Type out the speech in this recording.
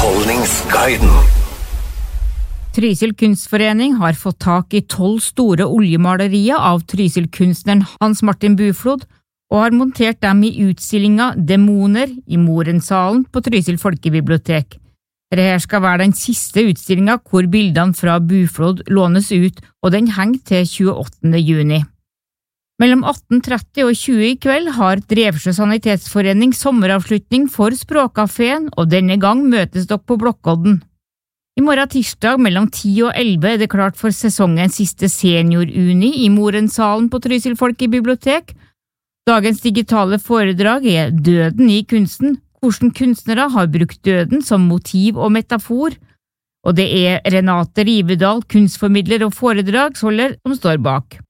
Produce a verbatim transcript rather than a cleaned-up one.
Underholdningsguiden. Trysil kunstforening har fått tak i tolv store oljemalerier av Trysil-kunstneren Hans Martin Buflod, og har montert dem i utstillinga Demoner i Morensalen på Trysil folkebibliotek. Dette skal være den siste utstillinga hvor bildene fra Buflod lånes ut, og den henger til tjueåttende juni. Mellom atten tretti og tjue i kveld har Drevsjø Sanitetsforening sommeravslutning for Språkkafeen, og denne gang møtes dere på Blokkodden. I morgen tirsdag mellom ti og elleve er det klart for sesongens siste senior-uni i Morensalen på Trysil folkebibliotek. Dagens digitale foredrag er Døden i kunsten, hvordan kunstnere har brukt døden som motiv og metafor, og det er Renate Rivedal, kunstformidler og foredragsholder, som står bak.